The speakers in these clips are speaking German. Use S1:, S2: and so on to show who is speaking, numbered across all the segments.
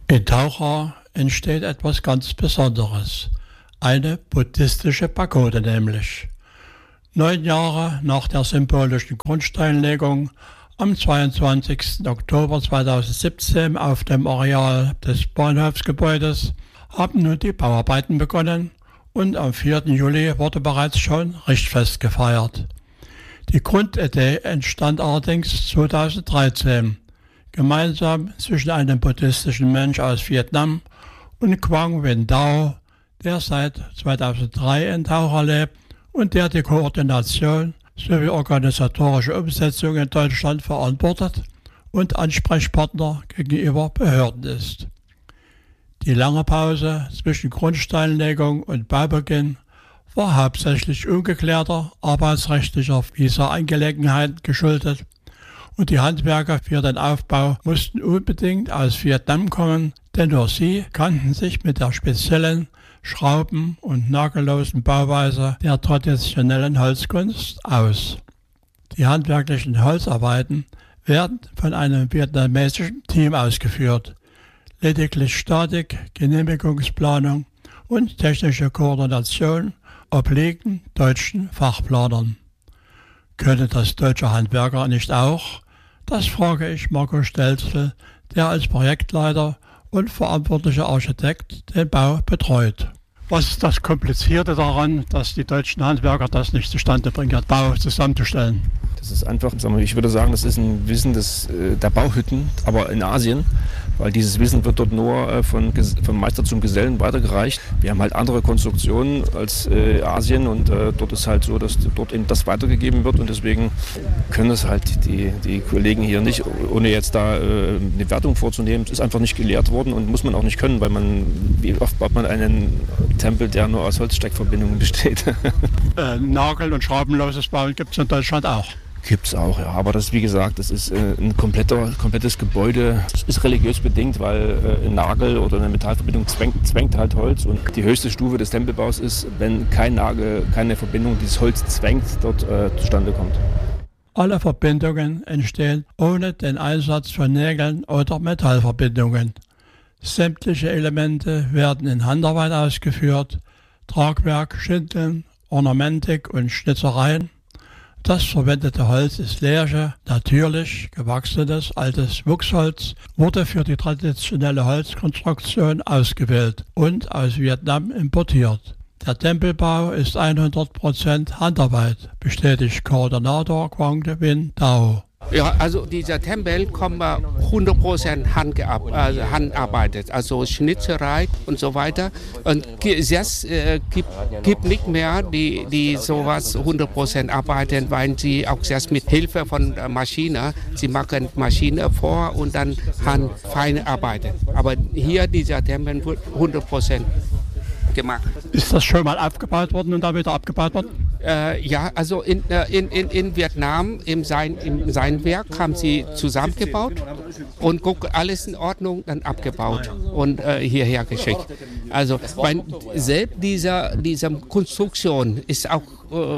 S1: In Taucha entsteht etwas ganz Besonderes, eine buddhistische Pagode nämlich. 9 Jahre nach der symbolischen Grundsteinlegung am 22. Oktober 2017 auf dem Areal des Bahnhofsgebäudes haben nun die Bauarbeiten begonnen und am 4. Juli wurde bereits schon Richtfest gefeiert. Die Grundidee entstand allerdings 2013. Gemeinsam zwischen einem buddhistischen Mönch aus Vietnam und Quang Vinh Dao, der seit 2003 in Taucha lebt und der die Koordination sowie organisatorische Umsetzung in Deutschland verantwortet und Ansprechpartner gegenüber Behörden ist. Die lange Pause zwischen Grundsteinlegung und Baubeginn war hauptsächlich ungeklärter arbeitsrechtlicher Visa-Angelegenheiten geschuldet. Und die Handwerker für den Aufbau mussten unbedingt aus Vietnam kommen, denn nur sie kannten sich mit der speziellen, schrauben- und nagellosen Bauweise der traditionellen Holzkunst aus. Die handwerklichen Holzarbeiten werden von einem vietnamesischen Team ausgeführt. Lediglich Statik, Genehmigungsplanung und technische Koordination obliegen deutschen Fachplanern. Können das deutsche Handwerker nicht auch? Das frage ich Marco Stelzl, der als Projektleiter und verantwortlicher Architekt den Bau betreut. Was ist das Komplizierte daran, dass die deutschen Handwerker das nicht zustande bringen, den Bau zusammenzustellen?
S2: Das ist einfach, ich würde sagen, das ist ein Wissen der Bauhütten, aber in Asien, weil dieses Wissen wird dort nur vom Meister zum Gesellen weitergereicht. Wir haben halt andere Konstruktionen als Asien und dort ist halt so, dass dort eben das weitergegeben wird und deswegen können es halt die Kollegen hier nicht, ohne jetzt da eine Wertung vorzunehmen. Es ist einfach nicht gelehrt worden und muss man auch nicht können, weil wie oft baut man einen Tempel, der nur aus Holzsteckverbindungen besteht.
S1: Nagel- und schraubenloses Bauen gibt es in Deutschland auch.
S2: Gibt es auch, ja. Aber das, wie gesagt, das ist ein komplettes Gebäude. Das ist religiös bedingt, weil ein Nagel oder eine Metallverbindung zwängt halt Holz. Und die höchste Stufe des Tempelbaus ist, wenn kein Nagel, keine Verbindung dieses Holz zwängt, dort zustande kommt.
S1: Alle Verbindungen entstehen ohne den Einsatz von Nägeln oder Metallverbindungen. Sämtliche Elemente werden in Handarbeit ausgeführt, Tragwerk, Schindeln, Ornamentik und Schnitzereien. Das verwendete Holz ist Lärche, natürlich gewachsenes altes Wuchsholz, wurde für die traditionelle Holzkonstruktion ausgewählt und aus Vietnam importiert. Der Tempelbau ist 100% Handarbeit, bestätigt Koordinator Quang Vinh Dao.
S3: Ja, also dieser Tempel kommt 100% handarbeitet, also Schnitzerei und so weiter. Und jetzt gibt nicht mehr die sowas 100% arbeiten, weil sie auch jetzt mit Hilfe von Maschine, sie machen Maschine vor und dann Hand fein arbeiten. Aber hier dieser Tempel wird 100% gemacht.
S1: Ist das schon mal aufgebaut worden und dann wieder abgebaut worden?
S3: Ja, also in Vietnam, im sein Werk haben sie zusammengebaut und guck, alles in Ordnung, dann abgebaut und hierher geschickt. Also weil selbst dieser Konstruktion ist auch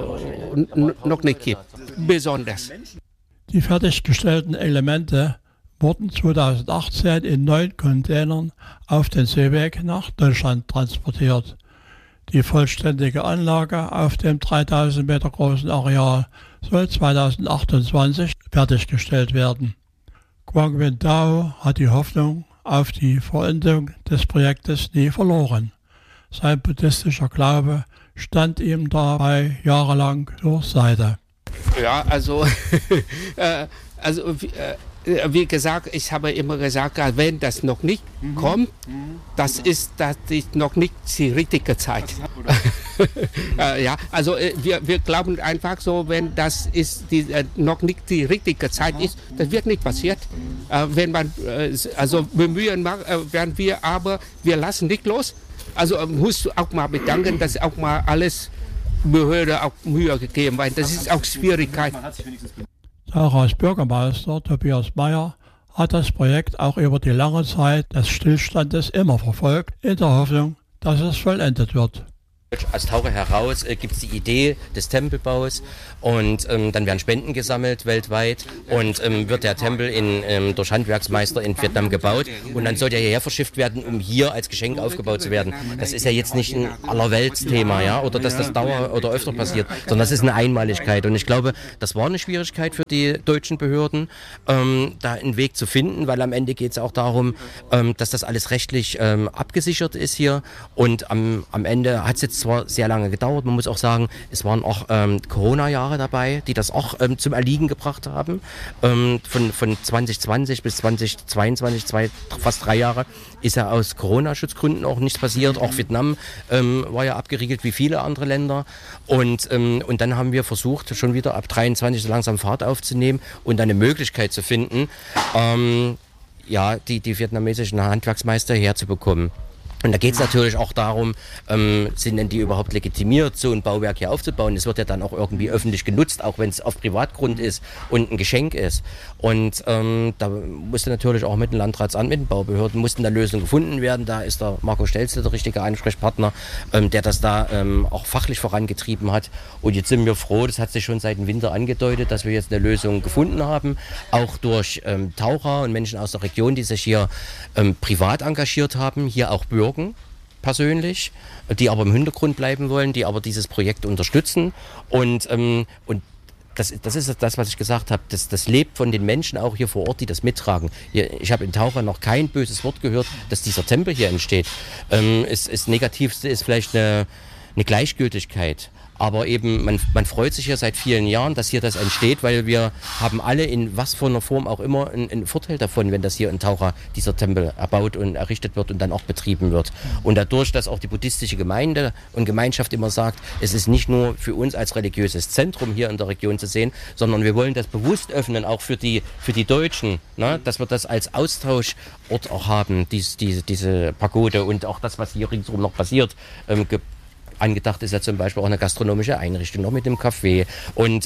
S3: noch nicht gibt, besonders.
S1: Die fertiggestellten Elemente wurden 2018 in 9 Containern auf den Seeweg nach Deutschland transportiert. Die vollständige Anlage auf dem 3000 Meter großen Areal soll 2028 fertiggestellt werden. Quang Vinh Dao hat die Hoffnung auf die Vollendung des Projektes nie verloren. Sein buddhistischer Glaube stand ihm dabei jahrelang zur Seite.
S3: Ja, also wie gesagt, ich habe immer gesagt, wenn das noch nicht kommt, das ist noch nicht die richtige Zeit. Ja, also wir glauben einfach so, wenn das noch nicht die richtige Zeit ist, das wird nicht passieren. Wenn man bemühen macht, werden wir, aber wir lassen nicht los. Also muss auch mal bedanken, dass auch mal alles Behörde auch Mühe gegeben, weil das ist auch Schwierigkeit.
S1: Tauchers Bürgermeister Tobias Meyer hat das Projekt auch über die lange Zeit des Stillstandes immer verfolgt, in der Hoffnung, dass es vollendet wird.
S4: Aus Taucher heraus gibt es die Idee des Tempelbaus und dann werden Spenden gesammelt weltweit und wird der Tempel durch Handwerksmeister in Vietnam gebaut und dann soll der hierher verschifft werden, um hier als Geschenk aufgebaut zu werden. Das ist ja jetzt nicht ein Allerweltsthema, ja, oder dass das oder öfter passiert, sondern das ist eine Einmaligkeit und ich glaube, das war eine Schwierigkeit für die deutschen Behörden, da einen Weg zu finden, weil am Ende geht es auch darum, dass das alles rechtlich abgesichert ist hier und am Ende hat es jetzt zwar sehr lange gedauert, man muss auch sagen, es waren auch Corona-Jahre dabei, die das auch zum Erliegen gebracht haben. Von 2020 bis 2022, fast 3 Jahre, ist ja aus Corona-Schutzgründen auch nichts passiert. Auch Vietnam war ja abgeriegelt wie viele andere Länder. Und dann haben wir versucht, schon wieder ab 23 so langsam Fahrt aufzunehmen und eine Möglichkeit zu finden, die vietnamesischen Handwerksmeister herzubekommen. Und da geht es natürlich auch darum, sind denn die überhaupt legitimiert, so ein Bauwerk hier aufzubauen? Es wird ja dann auch irgendwie öffentlich genutzt, auch wenn es auf Privatgrund ist und ein Geschenk ist. Und da musste natürlich auch mit dem Landratsamt, mit den Baubehörden, mussten da Lösungen gefunden werden. Da ist der Marco Stelze der richtige Ansprechpartner, der das da auch fachlich vorangetrieben hat. Und jetzt sind wir froh, das hat sich schon seit dem Winter angedeutet, dass wir jetzt eine Lösung gefunden haben, auch durch Taucher und Menschen aus der Region, die sich hier privat engagiert haben, hier auch Bürger persönlich, die aber im Hintergrund bleiben wollen, die aber dieses Projekt unterstützen und das ist das, was ich gesagt habe, das lebt von den Menschen auch hier vor Ort, die das mittragen. Ich habe in Taucher noch kein böses Wort gehört, dass dieser Tempel hier entsteht. Das Negativste ist vielleicht eine Gleichgültigkeit. Aber eben, man freut sich ja seit vielen Jahren, dass hier das entsteht, weil wir haben alle in was für einer Form auch immer einen Vorteil davon, wenn das hier in Taucher, dieser Tempel erbaut und errichtet wird und dann auch betrieben wird. Und dadurch, dass auch die buddhistische Gemeinde und Gemeinschaft immer sagt, es ist nicht nur für uns als religiöses Zentrum hier in der Region zu sehen, sondern wir wollen das bewusst öffnen, auch für die Deutschen, ne? Dass wir das als Austauschort auch haben, diese Pagode und auch das, was hier ringsherum noch passiert, angedacht ist ja zum Beispiel auch eine gastronomische Einrichtung, noch mit dem Café. Und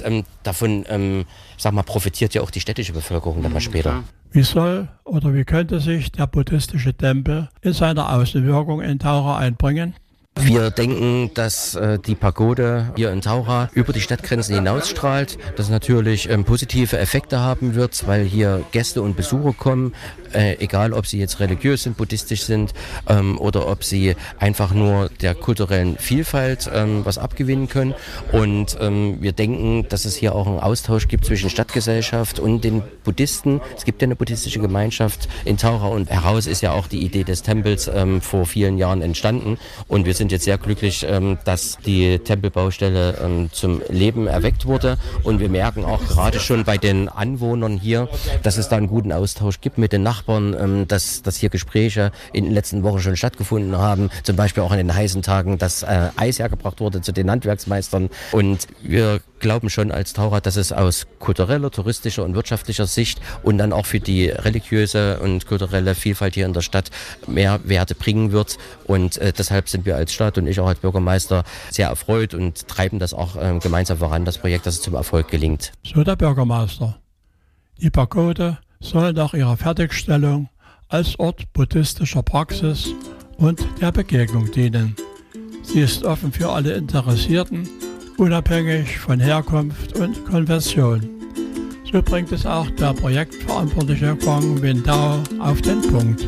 S4: davon, profitiert ja auch die städtische Bevölkerung dann mal später.
S1: Wie soll oder wie könnte sich der buddhistische Tempel in seiner Außenwirkung in Taucher einbringen?
S4: Wir denken, dass die Pagode hier in Taucher über die Stadtgrenzen hinausstrahlt, dass es natürlich positive Effekte haben wird, weil hier Gäste und Besucher kommen, egal ob sie jetzt religiös sind, buddhistisch sind oder ob sie einfach nur der kulturellen Vielfalt was abgewinnen können. Und wir denken, dass es hier auch einen Austausch gibt zwischen Stadtgesellschaft und den Buddhisten. Es gibt ja eine buddhistische Gemeinschaft in Taucher und heraus ist ja auch die Idee des Tempels vor vielen Jahren entstanden. Und wir sind jetzt sehr glücklich, dass die Tempelbaustelle zum Leben erweckt wurde. Und wir merken auch gerade schon bei den Anwohnern hier, dass es da einen guten Austausch gibt mit den Nachbarn, dass hier Gespräche in den letzten Wochen schon stattgefunden haben. Zum Beispiel auch an den heißen Tagen, dass Eis hergebracht wurde zu den Handwerksmeistern. Und wir glauben schon als Taucher, dass es aus kultureller, touristischer und wirtschaftlicher Sicht und dann auch für die religiöse und kulturelle Vielfalt hier in der Stadt mehr Werte bringen wird. Und deshalb sind wir als Stadt und ich auch als Bürgermeister sehr erfreut und treiben das auch gemeinsam voran, das Projekt, dass es zum Erfolg gelingt.
S1: So der Bürgermeister. Die Pagode soll nach ihrer Fertigstellung als Ort buddhistischer Praxis und der Begegnung dienen. Sie ist offen für alle Interessierten, unabhängig von Herkunft und Konfession. So bringt es auch der Projektverantwortliche Quang Wintao auf den Punkt.